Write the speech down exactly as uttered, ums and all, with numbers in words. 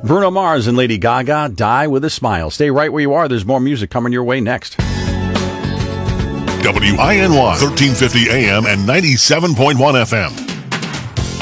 Bruno Mars and Lady Gaga, Die With a Smile. Stay right where you are. There's more music coming your way next. W I N Y, thirteen fifty A M and ninety-seven point one F M.